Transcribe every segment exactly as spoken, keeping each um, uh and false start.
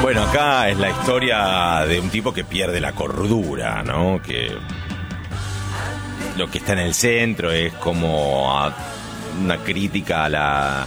Bueno, acá es la historia de un tipo que pierde la cordura, ¿no? Que lo que está en el centro es como a una crítica a la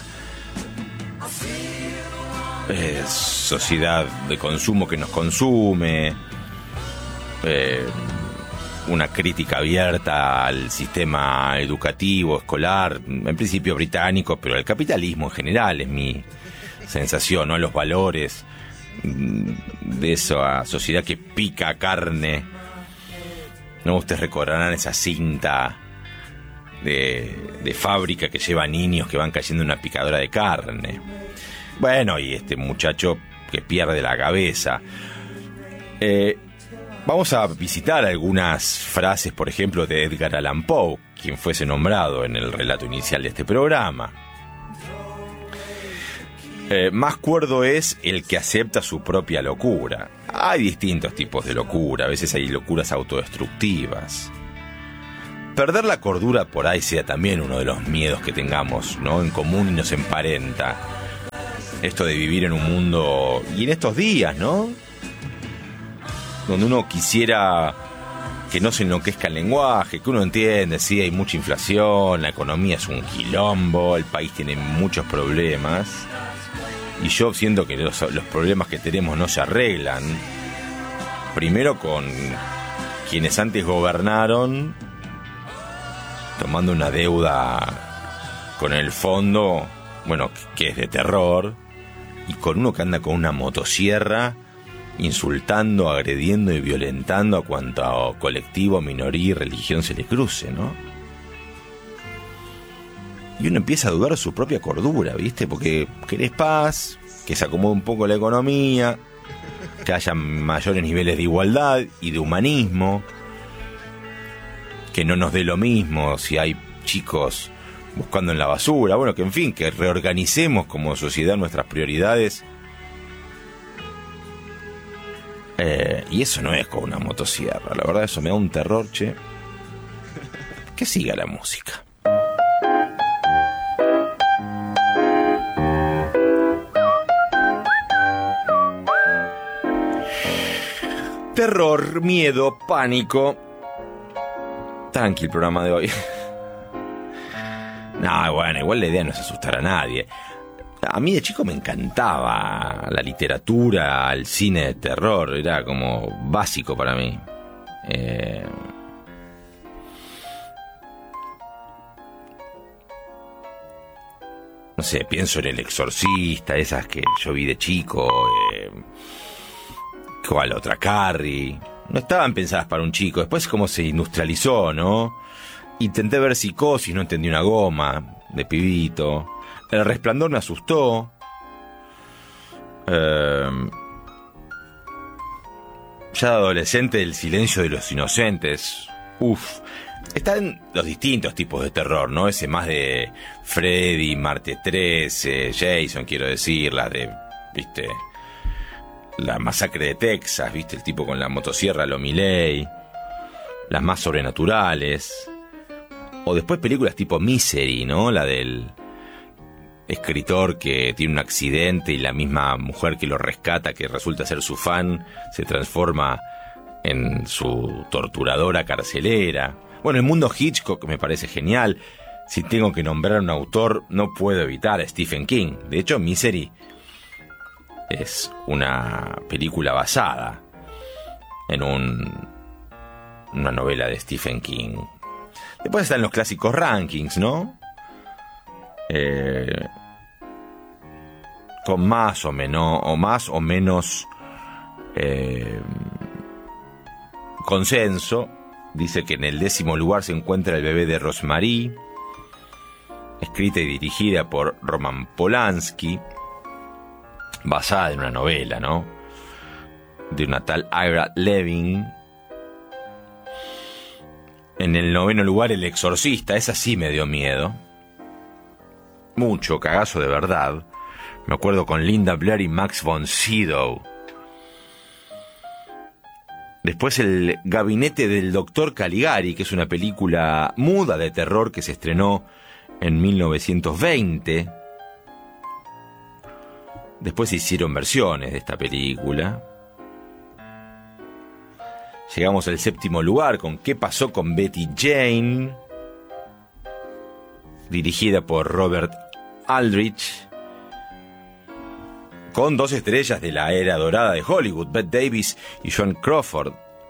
eh, sociedad de consumo que nos consume, eh, una crítica abierta al sistema educativo, escolar, en principio británico, pero al capitalismo en general, es mi sensación, ¿no? Los valores de esa sociedad que pica carne. No, ustedes recordarán esa cinta de, de fábrica que lleva niños que van cayendo en una picadora de carne. Bueno, y este muchacho que pierde la cabeza. Eh, vamos a visitar algunas frases, por ejemplo, de Edgar Allan Poe, quien fuese nombrado en el relato inicial de este programa. Eh, más cuerdo es el que acepta su propia locura. Hay distintos tipos de locura, a veces hay locuras autodestructivas. Perder la cordura por ahí sea también uno de los miedos que tengamos, ¿no?, en común y nos emparenta. Esto de vivir en un mundo, y en estos días, ¿no?, donde uno quisiera que no se enloquezca el lenguaje, que uno entiende, sí, hay mucha inflación, la economía es un quilombo, el país tiene muchos problemas. Y yo siento que los, los problemas que tenemos no se arreglan. Primero con quienes antes gobernaron, tomando una deuda con el fondo, bueno, que es de terror, y con uno que anda con una motosierra, insultando, agrediendo y violentando a cuanto colectivo, minoría y religión se le cruce, ¿no? Y uno empieza a dudar de su propia cordura, ¿viste? Porque querés paz, que se acomode un poco la economía, que haya mayores niveles de igualdad y de humanismo, que no nos dé lo mismo si hay chicos buscando en la basura, bueno, que en fin, que reorganicemos como sociedad nuestras prioridades. Eh, y eso no es con una motosierra, la verdad eso me da un terror, che. Que siga la música. Terror, miedo, pánico. Tranqui el programa de hoy. No, bueno, igual la idea no es asustar a nadie. A mí de chico me encantaba la literatura, el cine de terror. Era como básico para mí. Eh... No sé, pienso en El Exorcista, esas que yo vi de chico. Eh... ¿Cuál otra? Carrie. No estaban pensadas para un chico. Después como se industrializó, ¿no? Intenté ver Psicosis, no entendí una goma de pibito. El Resplandor me asustó. Eh, ya de adolescente, El Silencio de los Inocentes. Uf. Están los distintos tipos de terror, ¿no? Ese más de Freddy, Martes trece, Jason, quiero decir, las de, ¿viste? La masacre de Texas, ¿viste? El tipo con la motosierra, lo Miley. Las más sobrenaturales. O después películas tipo Misery, ¿no? La del escritor que tiene un accidente y la misma mujer que lo rescata, que resulta ser su fan, se transforma en su torturadora carcelera. Bueno, el mundo Hitchcock me parece genial. Si tengo que nombrar a un autor, no puedo evitar a Stephen King. De hecho, Misery es una película basada en un, una novela de Stephen King. Después están los clásicos rankings, ¿no? Eh, con más o menos, o más o menos eh, consenso. Dice que en el décimo lugar se encuentra El bebé de Rosemary, escrita y dirigida por Roman Polanski, basada en una novela, ¿no?, de una tal Ira Levin. En el noveno lugar, El Exorcista. Esa sí me dio miedo. Mucho, cagazo de verdad. Me acuerdo con Linda Blair y Max von Sydow. Después El Gabinete del Doctor Caligari, que es una película muda de terror que se estrenó en mil novecientos veinte. Después se hicieron versiones de esta película. Llegamos al séptimo lugar con ¿Qué pasó con Betty Jane?, dirigida por Robert Aldrich, con dos estrellas de la era dorada de Hollywood, Bette Davis y Joan Crawford.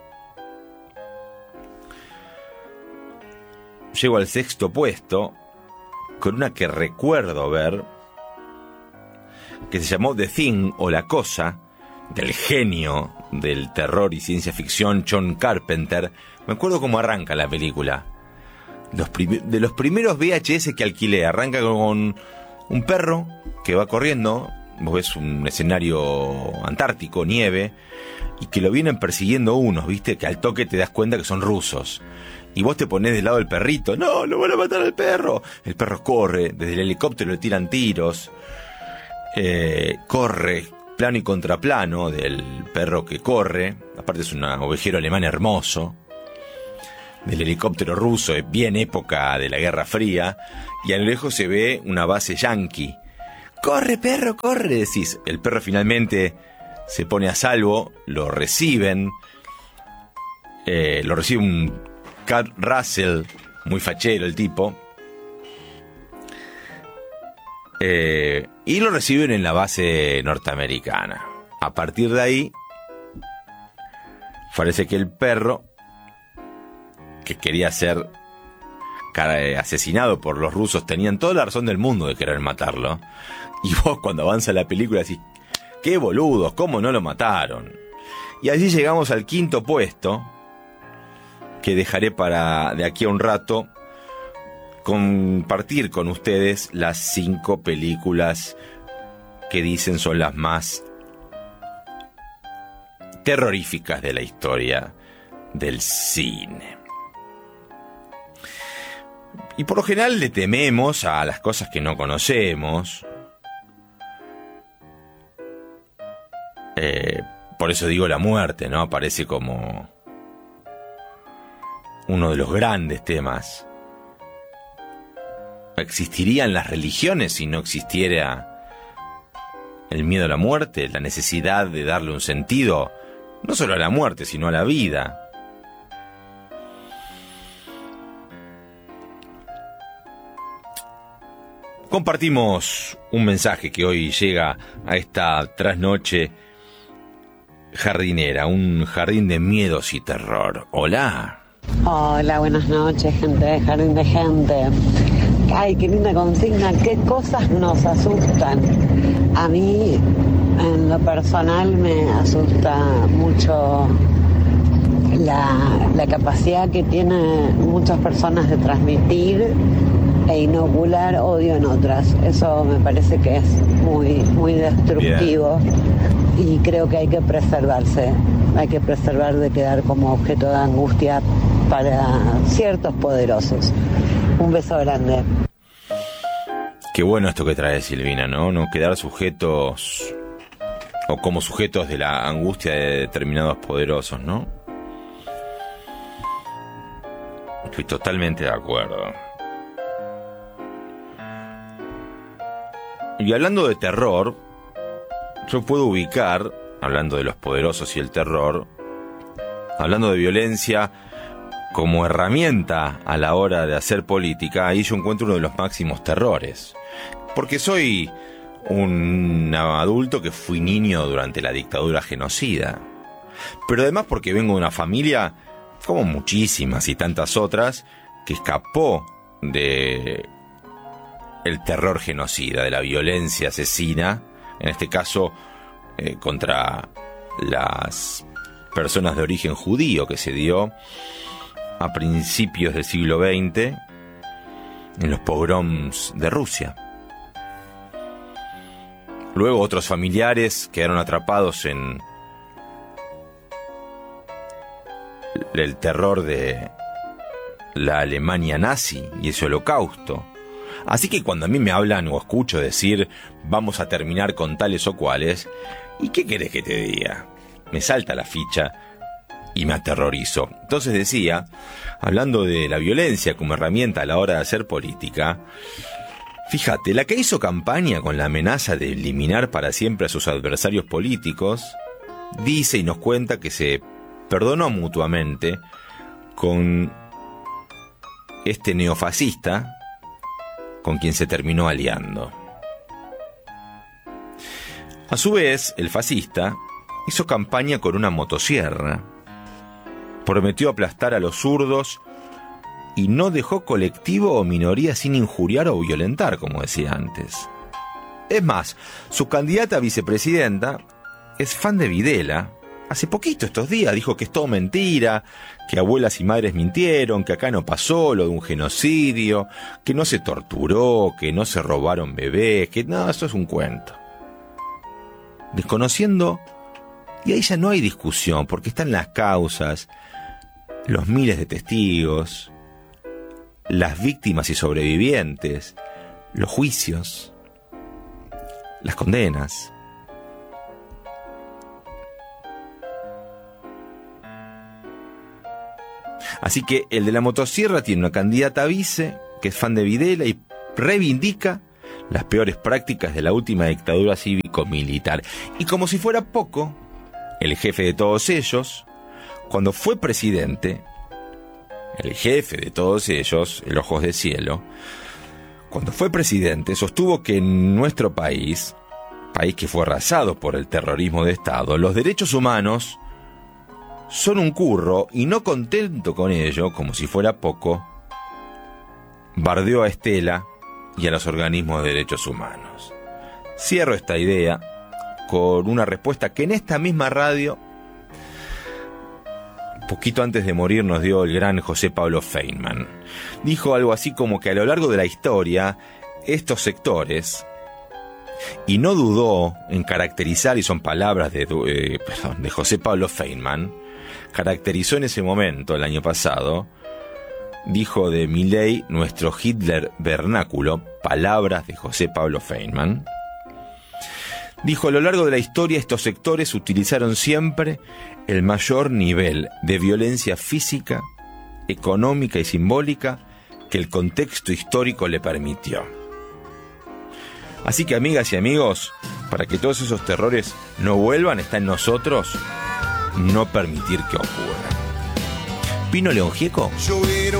Llego al sexto puesto con una que recuerdo ver, que se llamó The Thing o La Cosa, del genio del terror y ciencia ficción John Carpenter. Me acuerdo cómo arranca la película. Los prim- de los primeros V H S que alquilé, arranca con un perro que va corriendo. Vos ves un escenario antártico, nieve, y que lo vienen persiguiendo unos, ¿viste? Que al toque te das cuenta que son rusos. Y vos te ponés del lado del perrito. ¡No, lo van a matar al perro! El perro corre, desde el helicóptero le tiran tiros. Eh, corre, plano y contraplano del perro que corre. Aparte es un ovejero alemán hermoso. Del helicóptero ruso, es bien época de la Guerra Fría. Y a lo lejos se ve una base yanqui. ¡Corre, perro, corre! Decís. El perro finalmente se pone a salvo, lo reciben. Eh, lo recibe un Kurt Russell, muy fachero el tipo. Eh, y lo reciben en la base norteamericana. A partir de ahí, parece que el perro, que quería ser asesinado por los rusos, tenían toda la razón del mundo de querer matarlo. Y vos, cuando avanza la película, decís: ¡qué boludos! ¿Cómo no lo mataron? Y así llegamos al quinto puesto, que dejaré para de aquí a un rato compartir con ustedes las cinco películas que dicen son las más terroríficas de la historia del cine. Y por lo general le tememos a las cosas que no conocemos. Eh, por eso digo la muerte, ¿no? Aparece como uno de los grandes temas. ¿Existirían las religiones si no existiera el miedo a la muerte? La necesidad de darle un sentido, no solo a la muerte, sino a la vida. Compartimos un mensaje que hoy llega a esta trasnoche jardinera, un jardín de miedos y terror. Hola. Hola, buenas noches, gente de Jardín de Gente. Ay, qué linda consigna, qué cosas nos asustan. A mí, en lo personal, me asusta mucho la, la capacidad que tienen muchas personas de transmitir e inocular odio en otras. Eso me parece que es muy, muy destructivo. Bien. Y creo que hay que preservarse, hay que preservar de quedar como objeto de angustia para ciertos poderosos. Un beso grande. Qué bueno esto que trae Silvina, ¿no? No quedar sujetos o como sujetos de la angustia de determinados poderosos, ¿no? Estoy totalmente de acuerdo. Y hablando de terror, yo puedo ubicar, hablando de los poderosos y el terror, hablando de violencia como herramienta a la hora de hacer política, ahí yo encuentro uno de los máximos terrores. Porque soy un adulto que fui niño durante la dictadura genocida. Pero además porque vengo de una familia, como muchísimas y tantas otras, que escapó de el terror genocida, de la violencia asesina, en este caso eh, contra las personas de origen judío, que se dio a principios del siglo veinte en los pogroms de Rusia. Luego otros familiares quedaron atrapados en el terror de la Alemania nazi y ese holocausto. Así que cuando a mí me hablan o escucho decir vamos a terminar con tales o cuales, ¿y qué querés que te diga? Me salta la ficha y me aterrorizo. Entonces decía, hablando de la violencia como herramienta a la hora de hacer política, Fíjate, la que hizo campaña con la amenaza de eliminar para siempre a sus adversarios políticos, dice y nos cuenta que se perdonó mutuamente con este neofascista con quien se terminó aliando. A su vez, el fascista hizo campaña con una motosierra, prometió aplastar a los zurdos y no dejó colectivo o minoría sin injuriar o violentar, como decía antes. Es más, su candidata a vicepresidenta es fan de Videla. Hace poquito, estos días, dijo que es todo mentira, que abuelas y madres mintieron, que acá no pasó lo de un genocidio, que no se torturó, que no se robaron bebés, que no, eso es un cuento. Desconociendo, y ahí ya no hay discusión, porque están las causas, los miles de testigos, las víctimas y sobrevivientes, los juicios, las condenas. Así que el de la motosierra tiene una candidata a vice que es fan de Videla y reivindica las peores prácticas de la última dictadura cívico-militar. Y como si fuera poco, el jefe de todos ellos, cuando fue presidente, el jefe de todos ellos, el Ojos de Cielo, cuando fue presidente, sostuvo que en nuestro país, país que fue arrasado por el terrorismo de Estado, los derechos humanos son un curro, y no contento con ello, como si fuera poco, bardeó a Estela y a los organismos de derechos humanos. Cierro esta idea con una respuesta que en esta misma radio, poquito antes de morir, nos dio el gran José Pablo Feynman. Dijo algo así como que a lo largo de la historia, estos sectores, y no dudó en caracterizar, y son palabras de, eh, perdón, de José Pablo Feynman, caracterizó en ese momento, el año pasado, dijo de Milei, nuestro Hitler vernáculo, palabras de José Pablo Feynman. Dijo, a lo largo de la historia estos sectores utilizaron siempre el mayor nivel de violencia física, económica y simbólica que el contexto histórico le permitió. Así que, amigas y amigos, para que todos esos terrores no vuelvan, está en nosotros no permitir que ocurra. ¿Pino León Gieco?